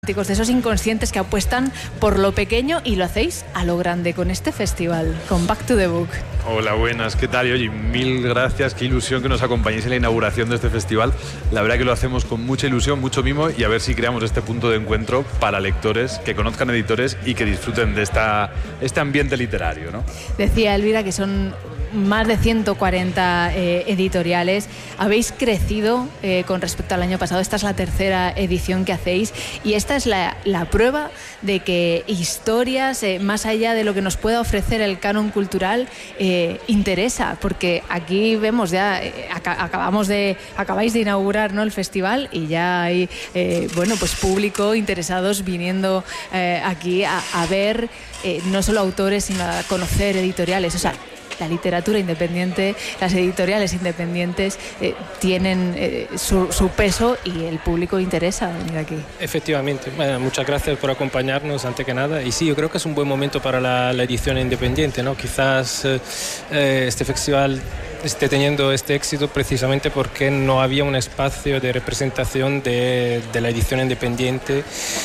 De esos inconscientes que apuestan por lo pequeño y lo hacéis a lo grande con este festival, con Back to the Book. Hola, buenas, ¿qué tal? Y oye, mil gracias, qué ilusión que nos acompañéis en la inauguración de este festival. La verdad que lo hacemos con mucha ilusión, mucho mimo, y a ver si creamos este punto de encuentro para lectores, que conozcan editores y que disfruten de este ambiente literario, ¿no? Decía Elvira que son más de 140 editoriales. Habéis crecido con respecto al año pasado. Esta es la tercera edición que hacéis y esta es la prueba de que historias, más allá de lo que nos pueda ofrecer el canon cultural, interesa, porque aquí vemos ya, acabáis de inaugurar, ¿no?, el festival, y ya hay pues público interesados viniendo aquí a ver no solo autores, sino a conocer editoriales. O sea, la literatura independiente, las editoriales independientes tienen su peso y el público interesa venir aquí. Efectivamente. Bueno, muchas gracias por acompañarnos, antes que nada. Y sí, yo creo que es un buen momento para la edición independiente, ¿no? Quizás este festival esté teniendo este éxito precisamente porque no había un espacio de representación de la edición independiente.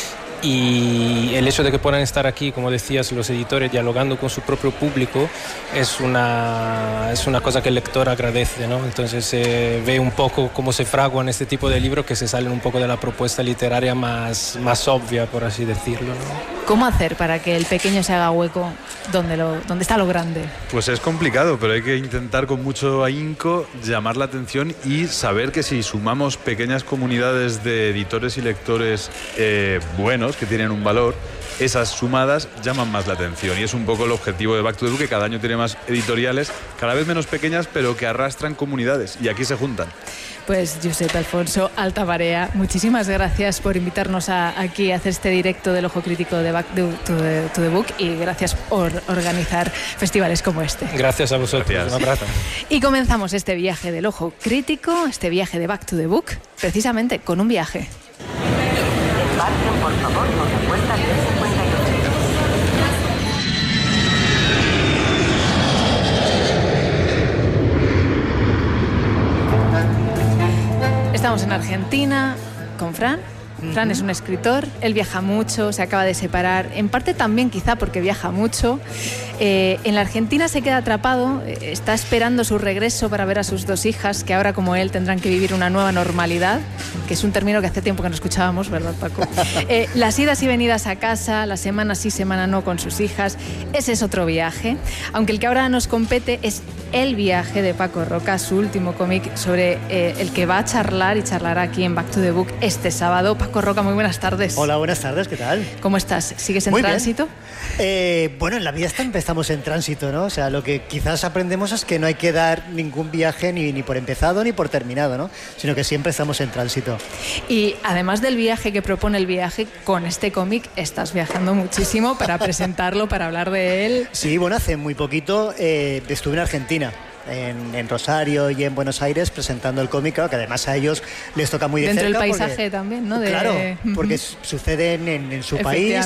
Y el hecho de que puedan estar aquí, como decías, los editores dialogando con su propio público es una cosa que el lector agradece, ¿no? Entonces ve un poco cómo se fraguan este tipo de libros que se salen un poco de la propuesta literaria más obvia, por así decirlo, ¿no? ¿Cómo hacer para que el pequeño se haga hueco donde está lo grande? Pues es complicado, pero hay que intentar con mucho ahínco llamar la atención y saber que si sumamos pequeñas comunidades de editores y lectores buenos, que tienen un valor, esas sumadas llaman más la atención, y es un poco el objetivo de Back to the Book, que cada año tiene más editoriales, cada vez menos pequeñas, pero que arrastran comunidades, y aquí se juntan. Pues Josep Alfonso Altabarea, muchísimas gracias por invitarnos aquí a hacer este directo del Ojo Crítico de Back to the Book, y gracias por organizar festivales como este. Gracias a vosotros. Gracias. Un abrazo. Y comenzamos este viaje del Ojo Crítico, este viaje de Back to the Book, precisamente con un viaje. Embarquen, por favor, con la puerta 358. Estamos en Argentina con Fran. Fran es un escritor, él viaja mucho, se acaba de separar, en parte también quizá porque viaja mucho. En la Argentina se queda atrapado, está esperando su regreso para ver a sus dos hijas, que ahora, como él, tendrán que vivir una nueva normalidad, que es un término que hace tiempo que no escuchábamos, ¿verdad, Paco? Las idas y venidas a casa, la semana sí, semana no con sus hijas, ese es otro viaje, aunque el que ahora nos compete es El viaje de Paco Roca, su último cómic sobre el que va a charlar y charlará aquí en Back to the Book este sábado. Paco Roca, muy buenas tardes. Hola, buenas tardes, ¿qué tal? ¿Cómo estás? ¿Sigues en muy tránsito? Bueno, en la vida estamos en tránsito, ¿no? O sea, lo que quizás aprendemos es que no hay que dar ningún viaje ni por empezado ni por terminado, ¿no? Sino que siempre estamos en tránsito. Y además del viaje que propone El viaje, con este cómic estás viajando muchísimo para presentarlo, para hablar de él. Sí, bueno, hace muy poquito estuve en Argentina. En Rosario y en Buenos Aires presentando el cómic, que además a ellos les toca muy de cerca. Dentro del paisaje también, ¿no? Claro, porque sucede en su país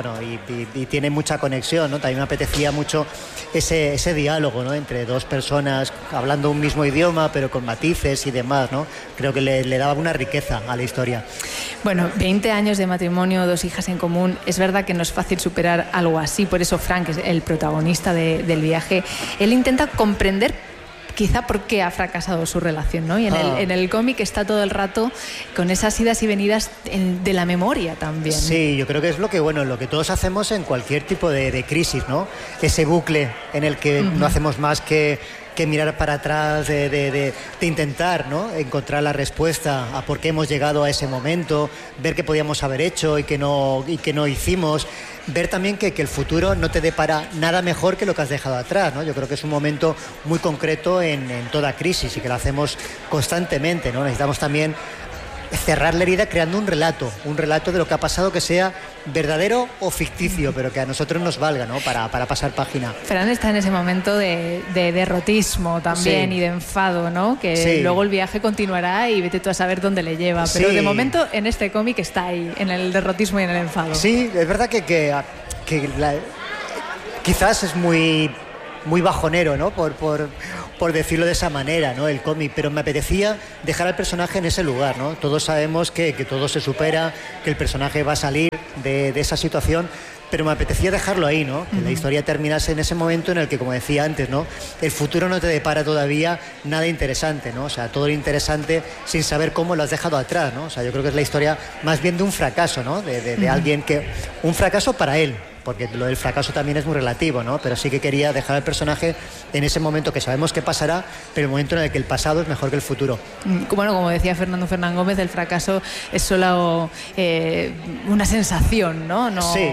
y tiene mucha conexión, ¿no? También me apetecía mucho ese diálogo, ¿no?, entre dos personas hablando un mismo idioma pero con matices y demás, ¿no? Creo que le daba una riqueza a la historia. Bueno, 20 años de matrimonio, 2 hijas en común, es verdad que no es fácil superar algo así, por eso Frank, es el protagonista del viaje, él intenta comprender quizá por qué ha fracasado su relación, ¿no? Y en el cómic está todo el rato con esas idas y venidas de la memoria también. Sí, yo creo que es lo que todos hacemos en cualquier tipo de crisis, ¿no? Ese bucle en el que no hacemos más que mirar para atrás, de intentar, ¿no?, encontrar la respuesta a por qué hemos llegado a ese momento, ver qué podíamos haber hecho y que no hicimos, ver también que el futuro no te depara nada mejor que lo que has dejado atrás, ¿no? Yo creo que es un momento muy concreto en toda crisis y que lo hacemos constantemente, ¿no? Necesitamos también cerrar la herida creando un relato de lo que ha pasado, que sea verdadero o ficticio, pero que a nosotros nos valga, ¿no?, para pasar página. Fran está en ese momento de derrotismo también, sí, y de enfado, ¿no? Que sí, luego el viaje continuará y vete tú a saber dónde le lleva, pero sí, de momento en este cómic está ahí, en el derrotismo y en el enfado. Sí, es verdad que quizás es muy bajonero, ¿no?, por por decirlo de esa manera, ¿no? El cómic, pero me apetecía dejar al personaje en ese lugar, ¿no? Todos sabemos que todo se supera, que el personaje va a salir de esa situación, pero me apetecía dejarlo ahí, ¿no? Que la historia terminase en ese momento en el que, como decía antes, ¿no? El futuro no te depara todavía nada interesante, ¿no? O sea, todo lo interesante sin saber cómo lo has dejado atrás, ¿no? O sea, yo creo que es la historia más bien de un fracaso, ¿no? De alguien que... Un fracaso para él, porque lo del fracaso también es muy relativo, ¿no? Pero sí que quería dejar al personaje en ese momento que sabemos que pasará, pero el momento en el que el pasado es mejor que el futuro. Bueno, como decía Fernando Fernán Gómez, el fracaso es solo una sensación, ¿no?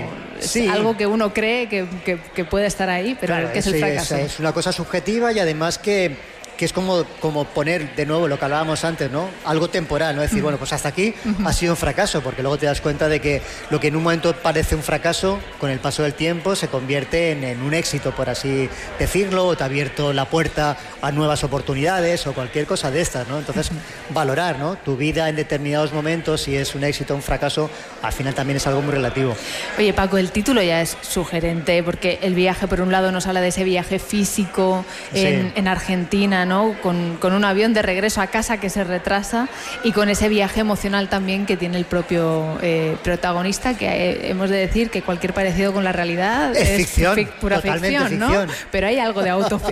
Sí. Algo que uno cree que puede estar ahí, pero claro, que es el fracaso. Es una cosa subjetiva y además que es como poner de nuevo lo que hablábamos antes, ¿no? Algo temporal, ¿no? Decir, bueno, pues hasta aquí ha sido un fracaso, porque luego te das cuenta de que lo que en un momento parece un fracaso, con el paso del tiempo se convierte en un éxito, por así decirlo, o te ha abierto la puerta a nuevas oportunidades o cualquier cosa de estas, ¿no? Entonces, valorar, ¿no? Tu vida en determinados momentos, si es un éxito o un fracaso, al final también es algo muy relativo. Oye, Paco, el título ya es sugerente, porque el viaje, por un lado, nos habla de ese viaje físico en Argentina, ¿no? Con un avión de regreso a casa que se retrasa y con ese viaje emocional también que tiene el propio protagonista, que hemos de decir que cualquier parecido con la realidad es ficción, pura ficción, ¿no? Pero hay algo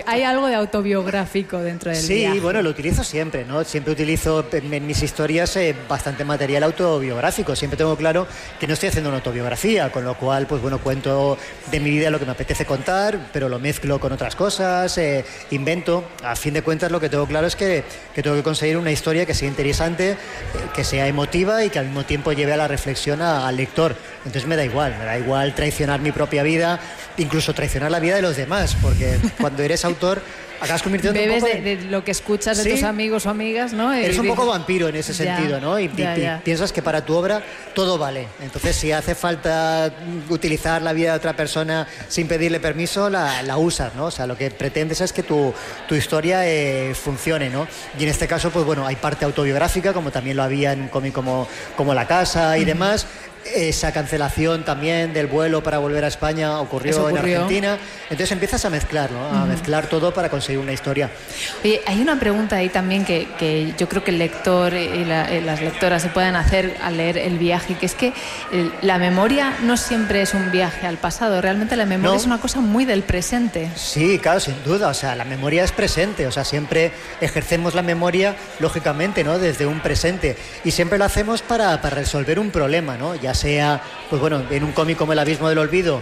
de autobiográfico dentro del viaje. Sí, bueno, lo utilizo siempre, ¿no? Siempre utilizo en mis historias bastante material autobiográfico. Siempre tengo claro que no estoy haciendo una autobiografía, con lo cual, pues bueno, cuento de mi vida lo que me apetece contar, pero lo mezclo con otras cosas, invento. A fin de cuentas, lo que tengo claro es que tengo que conseguir una historia que sea interesante, que sea emotiva y que al mismo tiempo lleve a la reflexión al lector. Entonces me da igual traicionar mi propia vida, incluso traicionar la vida de los demás, porque cuando eres autor acabas convirtiendo bebes un poco de lo que escuchas de tus amigos o amigas, ¿no? Eres un poco vampiro en ese sentido, ¿no? Y piensas que para tu obra todo vale. Entonces, si hace falta utilizar la vida de otra persona sin pedirle permiso, la usas, ¿no? O sea, lo que pretendes es que tu historia funcione, ¿no? Y en este caso, pues bueno, hay parte autobiográfica, como también lo había en un cómic como La Casa y demás. Esa cancelación también del vuelo para volver a España ocurrió en Argentina. Entonces empiezas a mezclar, ¿no? A mezclar todo para conseguir una historia. Oye, hay una pregunta ahí también que yo creo que el lector y las lectoras se pueden hacer al leer el viaje, que es que la memoria no siempre es un viaje al pasado. Realmente la memoria es una cosa muy del presente. Sí, claro, sin duda. O sea, la memoria es presente. O sea, siempre ejercemos la memoria, lógicamente, ¿no? Desde un presente. Y siempre lo hacemos para resolver un problema, ¿no? Ya sea, pues bueno, en un cómic como El Abismo del Olvido,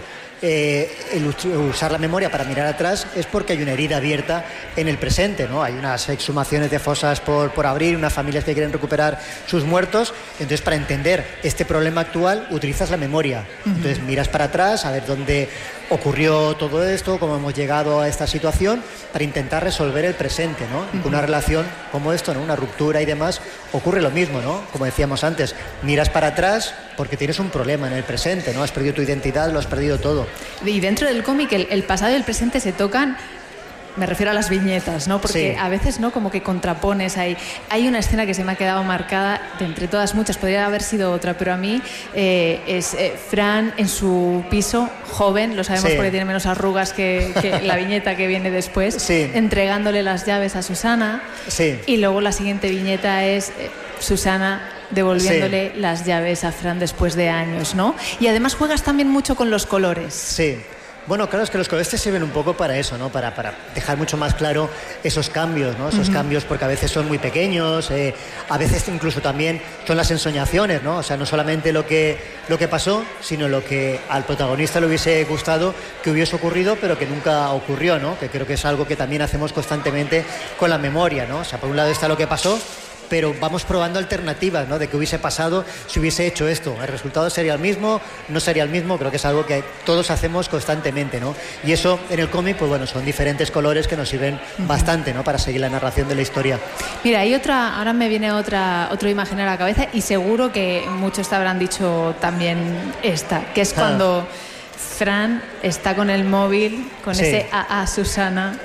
el usar la memoria para mirar atrás es porque hay una herida abierta en el presente, ¿no? Hay unas exhumaciones de fosas por abrir, unas familias que quieren recuperar sus muertos. Entonces, para entender este problema actual, utilizas la memoria. Entonces, miras para atrás a ver dónde ocurrió todo esto, cómo hemos llegado a esta situación, para intentar resolver el presente, ¿no? Y con una relación como esto, ¿no? Una ruptura y demás, ocurre lo mismo, ¿no? Como decíamos antes, miras para atrás porque tienes un problema en el presente, ¿no? Has perdido tu identidad, lo has perdido todo. Y dentro del cómic el pasado y el presente se tocan. Me refiero a las viñetas, ¿no? Porque a veces, ¿no? Como que contrapones ahí. Hay una escena que se me ha quedado marcada, de entre todas muchas, podría haber sido otra, pero a mí es Fran en su piso, joven, lo sabemos porque tiene menos arrugas que la viñeta que viene después, entregándole las llaves a Susana. Y luego la siguiente viñeta es Susana devolviéndole las llaves a Fran después de años, ¿no? Y además juegas también mucho con los colores. Sí. Bueno, claro, es que los colores te sirven un poco para eso, ¿no? Para dejar mucho más claro esos cambios, ¿no? Esos cambios, porque a veces son muy pequeños, a veces incluso también son las ensoñaciones, ¿no? O sea, no solamente lo que pasó, sino lo que al protagonista le hubiese gustado que hubiese ocurrido, pero que nunca ocurrió, ¿no? Que creo que es algo que también hacemos constantemente con la memoria, ¿no? O sea, por un lado está lo que pasó, pero vamos probando alternativas, ¿no? De qué hubiese pasado si hubiese hecho esto. El resultado sería el mismo, no sería el mismo. Creo que es algo que todos hacemos constantemente, ¿no? Y eso en el cómic, pues bueno, son diferentes colores que nos sirven bastante, ¿no? Para seguir la narración de la historia. Mira, hay ahora me viene otra imagen a la cabeza y seguro que muchos te habrán dicho también esta, que es cuando Fran está con el móvil, con ese Susana.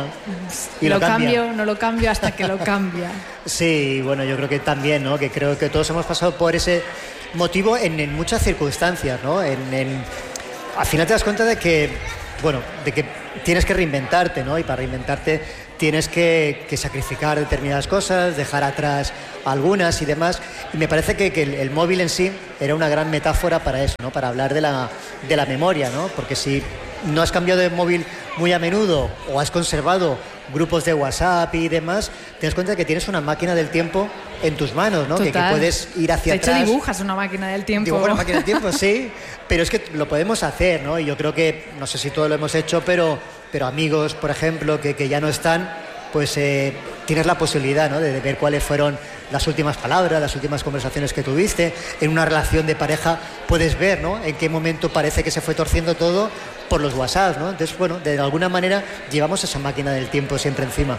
Y lo cambio, no lo cambio hasta que lo cambia. Sí, bueno, yo creo que también, ¿no? Que creo que todos hemos pasado por ese motivo en muchas circunstancias, ¿no? Al final te das cuenta de que tienes que reinventarte, ¿no? Y para reinventarte tienes que sacrificar determinadas cosas, dejar atrás algunas y demás. Y me parece que el móvil en sí era una gran metáfora para eso, ¿no? Para hablar de la memoria, ¿no? Porque si no has cambiado de móvil muy a menudo o has conservado grupos de WhatsApp y demás, te das cuenta de que tienes una máquina del tiempo en tus manos, ¿no? Que puedes ir hacia atrás. De hecho, dibujas una máquina del tiempo. Dibujo una máquina del tiempo, sí, pero es que lo podemos hacer, ¿no? Y yo creo que, no sé si todos lo hemos hecho, pero amigos, por ejemplo, que ya no están, pues tienes la posibilidad, ¿no? De ver cuáles fueron las últimas palabras, las últimas conversaciones que tuviste. En una relación de pareja puedes ver, ¿no? En qué momento parece que se fue torciendo todo por los WhatsApp, ¿no? Entonces, bueno, de alguna manera llevamos esa máquina del tiempo siempre encima.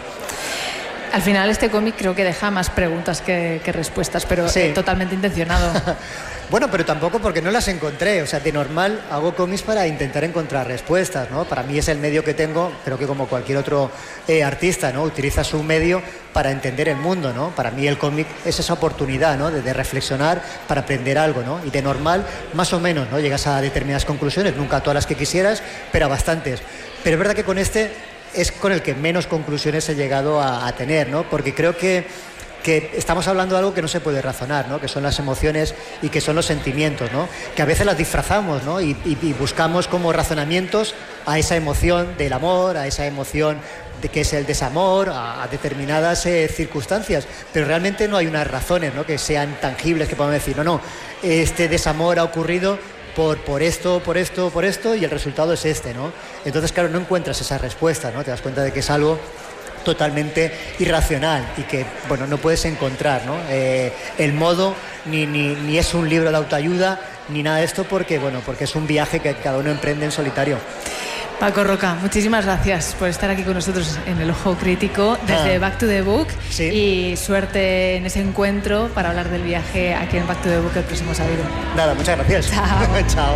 Al final este cómic creo que deja más preguntas que respuestas, pero sí. Totalmente intencionado. Bueno, pero tampoco porque no las encontré. O sea, de normal hago cómics para intentar encontrar respuestas, ¿no? Para mí es el medio que tengo, creo que como cualquier otro artista, ¿no? Utiliza su medio para entender el mundo, ¿no? Para mí el cómic es esa oportunidad, ¿no? De reflexionar para aprender algo, ¿no? Y de normal, más o menos, ¿no? Llegas a determinadas conclusiones, nunca a todas las que quisieras, pero a bastantes. Pero es verdad que con este es con el que menos conclusiones he llegado a tener, ¿no? Porque creo que estamos hablando de algo que no se puede razonar, ¿no? Que son las emociones y que son los sentimientos, ¿no? Que a veces las disfrazamos, ¿no? Y buscamos como razonamientos a esa emoción del amor, a esa emoción de que es el desamor, a determinadas circunstancias, pero realmente no hay unas razones, ¿no? Que sean tangibles, que podamos decir, no, este desamor ha ocurrido por esto, y el resultado es este, ¿no? Entonces, claro, no encuentras esa respuesta, ¿no? Te das cuenta de que es algo totalmente irracional y que, bueno, no puedes encontrar, ¿no? El modo, ni es un libro de autoayuda, ni nada de esto, porque es un viaje que cada uno emprende en solitario. Paco Roca, muchísimas gracias por estar aquí con nosotros en El Ojo Crítico desde Back to the Book. Sí. Y suerte en ese encuentro para hablar del viaje aquí en Back to the Book el próximo sábado. Nada, muchas gracias. Chao. Chao.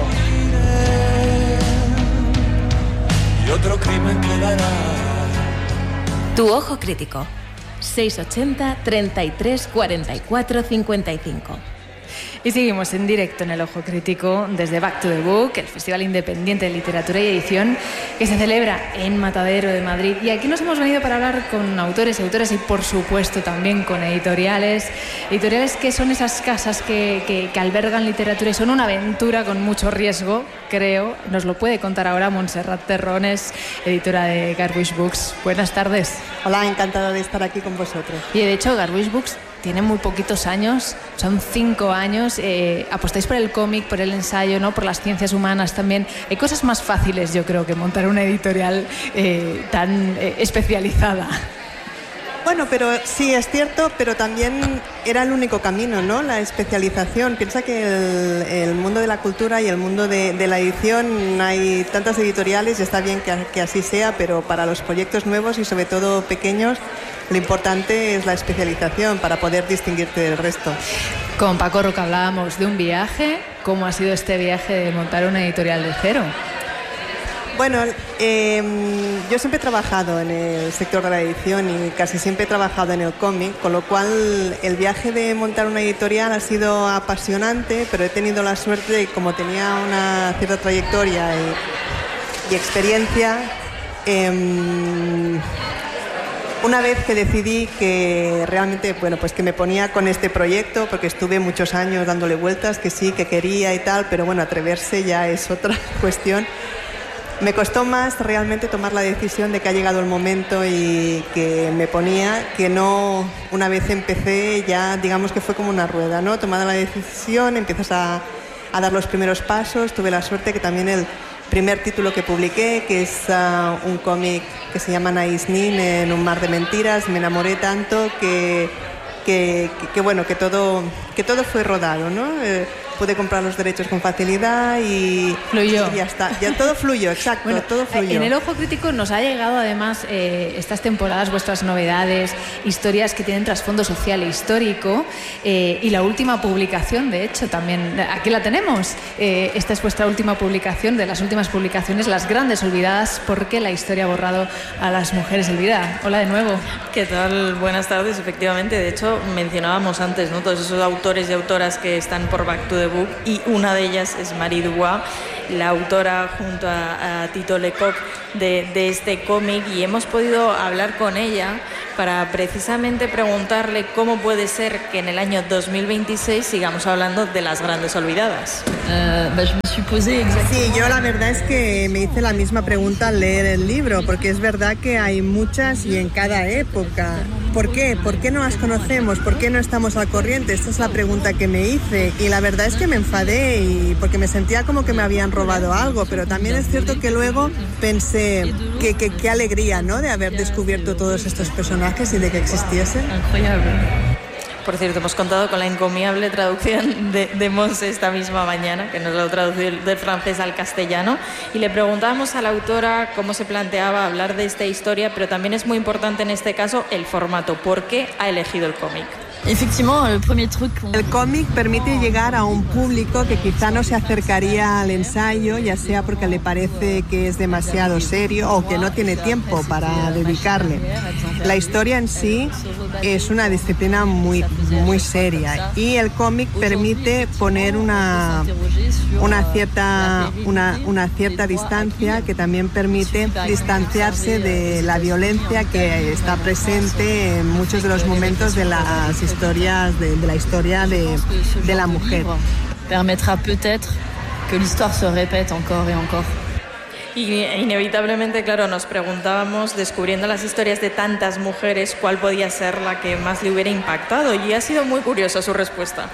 Y otro crimen quedará. Tu Ojo Crítico, 680 33 44 55. Y seguimos en directo en El Ojo Crítico desde Back to the Book, el Festival Independiente de Literatura y Edición que se celebra en Matadero de Madrid. Y aquí nos hemos venido para hablar con autores y autoras y, por supuesto, también con editoriales. Editoriales que son esas casas que albergan literatura y son una aventura con mucho riesgo, creo. Nos lo puede contar ahora Montserrat Terrones, editora de Garbuix Books. Buenas tardes. Hola, encantada de estar aquí con vosotros. Y de hecho, Garbuix Books tiene muy poquitos años, son 5 años. Apostáis por el cómic, por el ensayo, ¿no? Por las ciencias humanas también. Hay cosas más fáciles, yo creo, que montar una editorial tan especializada. Bueno, pero sí, es cierto, pero también era el único camino, ¿no? La especialización. Piensa que el mundo de la cultura y el mundo de la edición, hay tantas editoriales y está bien que así sea, pero para los proyectos nuevos y sobre todo pequeños, lo importante es la especialización para poder distinguirte del resto. Con Paco Roca hablábamos de un viaje. ¿Cómo ha sido este viaje de montar una editorial de cero? Bueno, yo siempre he trabajado en el sector de la edición y casi siempre he trabajado en el cómic, con lo cual el viaje de montar una editorial ha sido apasionante, pero he tenido la suerte de, como tenía una cierta trayectoria y experiencia, una vez que decidí que realmente, bueno, pues que me ponía con este proyecto, porque estuve muchos años dándole vueltas, que sí, que quería y tal, pero bueno, atreverse ya es otra cuestión. Me costó más realmente tomar la decisión de que ha llegado el momento y que me ponía, que no, una vez empecé ya, digamos que fue como una rueda, ¿no? Tomada la decisión, empiezas a dar los primeros pasos. Tuve la suerte que también el primer título que publiqué, que es un cómic que se llama Naisnin, en un mar de mentiras, me enamoré tanto que bueno, que todo fue rodado, ¿no? Pude comprar los derechos con facilidad y fluyó. Y ya está, ya todo fluyó, exacto, bueno, todo fluyó. En El Ojo Crítico nos ha llegado además estas temporadas vuestras novedades, historias que tienen trasfondo social e histórico, y la última publicación, de hecho, también aquí la tenemos. Esta es vuestra última publicación, de las últimas publicaciones, Las Grandes Olvidadas, porque la historia ha borrado a las mujeres. Elvira, hola de nuevo. ¿Qué tal? Buenas tardes. Efectivamente, de hecho, mencionábamos antes, ¿no? Todos esos autores y autoras que están por Back to the Book, y una de ellas es Marie Dubois, la autora junto a Tito Lecoq de este cómic, y hemos podido hablar con ella para precisamente preguntarle cómo puede ser que en el año 2026 sigamos hablando de las grandes olvidadas. Sí, yo la verdad es que me hice la misma pregunta al leer el libro, porque es verdad que hay muchas y en cada época. ¿Por qué? ¿Por qué no las conocemos? ¿Por qué no estamos al corriente? Esta es la pregunta que me hice, y la verdad es que me enfadé porque me sentía como que me habían robado algo, pero también es cierto que luego pensé que qué alegría, ¿no?, de haber descubierto todos estos personajes y de que existiesen. Por cierto, hemos contado con la encomiable traducción de Monse esta misma mañana, que nos lo ha traducido del francés al castellano, y le preguntábamos a la autora cómo se planteaba hablar de esta historia, pero también es muy importante en este caso el formato. ¿Por qué ha elegido el cómic? El cómic permite llegar a un público que quizá no se acercaría al ensayo, ya sea porque le parece que es demasiado serio o que no tiene tiempo para dedicarle. La historia en sí es una disciplina muy, muy seria, y el cómic permite poner una cierta distancia, que también permite distanciarse de la violencia que está presente en muchos de los momentos de las historias de la historia de la mujer. Permettra peut-être que l'histoire se répète encore et encore. Y inevitablemente, claro, nos preguntábamos, descubriendo las historias de tantas mujeres, cuál podía ser la que más le hubiera impactado, y ha sido muy curiosa su respuesta.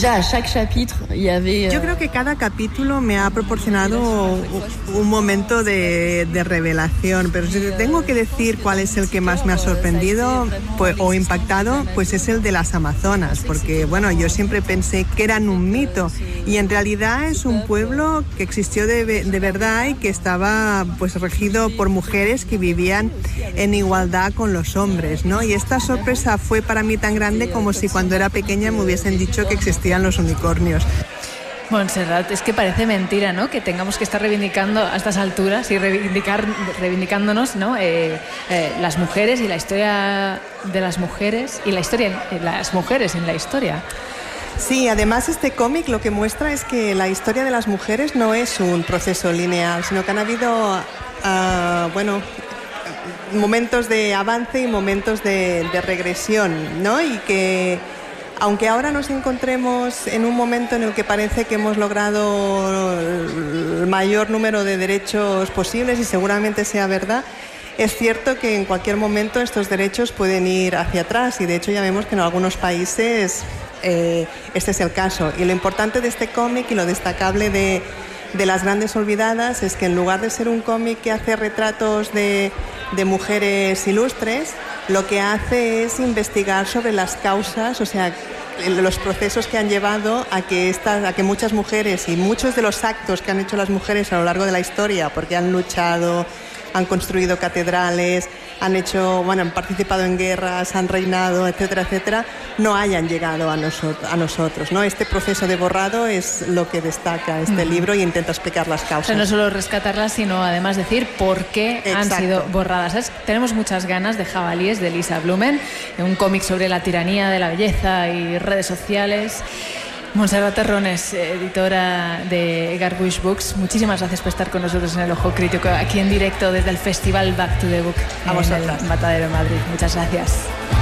Yo creo que cada capítulo me ha proporcionado un momento de revelación, pero si tengo que decir cuál es el que más me ha sorprendido o impactado, pues es el de las Amazonas, porque bueno, yo siempre pensé que eran un mito, y en realidad es un pueblo que existió de verdad y que estaba pues regido por mujeres que vivían en igualdad con los hombres, ¿no? Y esta sorpresa fue para mí tan grande como si cuando era pequeña me hubiesen dicho que existían los unicornios. Montserrat, es que parece mentira, ¿no?, que tengamos que estar reivindicando a estas alturas y reivindicándonos, ¿no?, las mujeres y la historia de las mujeres y la historia de las mujeres en la historia. Sí, además este cómic lo que muestra es que la historia de las mujeres no es un proceso lineal, sino que han habido, momentos de avance y momentos de regresión, ¿no? Y que aunque ahora nos encontremos en un momento en el que parece que hemos logrado el mayor número de derechos posibles, y seguramente sea verdad, es cierto que en cualquier momento estos derechos pueden ir hacia atrás, y de hecho ya vemos que en algunos países este es el caso. Y lo importante de este cómic y lo destacable de Las Grandes Olvidadas es que en lugar de ser un cómic que hace retratos de mujeres ilustres, lo que hace es investigar sobre las causas, o sea, los procesos que han llevado a que muchas mujeres y muchos de los actos que han hecho las mujeres a lo largo de la historia, porque han luchado, han construido catedrales, han participado en guerras, han reinado, etcétera, etcétera, no hayan llegado a nosotros, ¿no? Este proceso de borrado es lo que destaca este libro, y intenta explicar las causas. O sea, no solo rescatarlas, sino además decir por qué han sido borradas. ¿Sabes? Tenemos muchas ganas de Jabalíes, de Lisa Blumen, un cómic sobre la tiranía de la belleza y redes sociales. Montserrat Terrones, editora de Garbuix Books, muchísimas gracias por estar con nosotros en el Ojo Crítico, aquí en directo desde el Festival Back to the Book en el Matadero, Madrid. Muchas gracias.